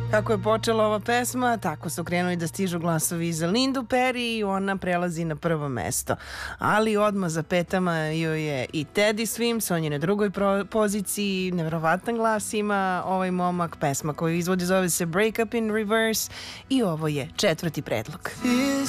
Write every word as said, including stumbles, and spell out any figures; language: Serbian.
Kako je počela ova pesma, tako su krenuli da stižu glasovi za Lindu Perry i ona prelazi na prvo mesto. Ali odmah za petama joj je i Teddy Swims, on je na drugoj poziciji, nevjerovatan glas ima ovaj momak, pesma koju izvodi zove se Break Up in Reverse i ovo je četvrti predlog.